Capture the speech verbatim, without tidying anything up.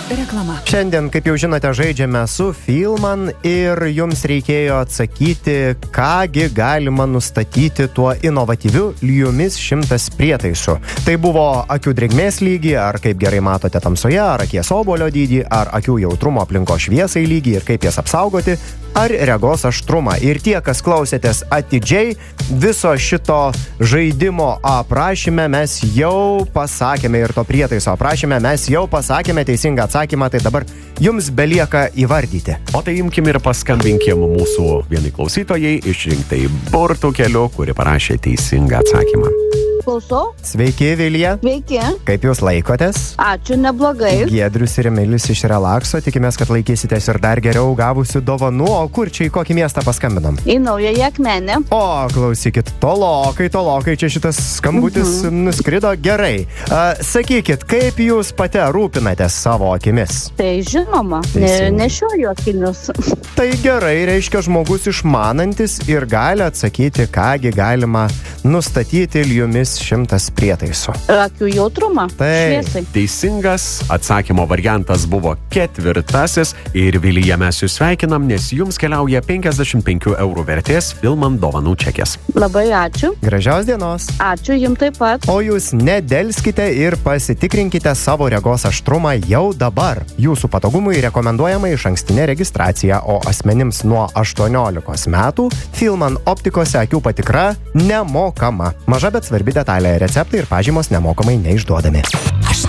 Reklama. Šiandien, kaip jau žinote, žaidžiame su Filman ir jums reikėjo atsakyti, kągi galima nustatyti tuo inovatyviu Liumis šimtas prietaisu. Tai buvo akių drėgmės lygį, ar kaip gerai matote tamsoje, ar akies obuolio dydį, ar akių jautrumo aplinkos šviesai lygį ir kaip jas apsaugoti, ar regos aštrumą. Ir tie, kas klausėtės atidžiai, viso šito žaidimo aprašyme mes jau pasakėme ir to prietaiso aprašyme mes jau pasakėme teisingą atsakymą, tai dabar jums belieka įvardyti. O tai imkim ir paskambinkim mūsų vienai klausytojai išrinktai burtų keliu, kuri parašė teisingą atsakymą. Klausau. Sveiki, Vilija. Sveiki. Kaip jūs laikotės? Ačiū, neblogai. Giedrius ir Emilis iš Relakso. Tikimės, kad laikysitės ir dar geriau gavusių dovanų. O kur čia į kokį miestą paskambinam? Į Naująją Akmenę. O, klausykit, tolokai, tolokai, čia šitas skambutis mhm. nuskrido gerai. A, sakykit, kaip jūs pati rūpinatės savo akimis? Tai žinoma, ne, nešioju akinius. Tai gerai, reiškia žmogus išmanantis ir gali atsakyti, kągi galima nustatyti Liumis šimtas prietaisų. Akių jautrumą. Šviesai. Teisingas atsakymo variantas buvo ketvirtasis ir Vilija mes jūs sveikinam, nes jums keliauja penkiasdešimt penkių eurų vertės Filman dovanų čekės. Labai ačiū. Gražios dienos. Ačiū jums taip pat. O jūs nedelskite ir pasitikrinkite savo regos aštrumą jau dabar. Jūsų patogumui rekomenduojama išankstinė registracija, o asmenims nuo aštuoniolikos metų Filman optikose akių patikra nemokama. Maža, bet svarbi detalė, receptai ir pažymos nemokamai neišduodami.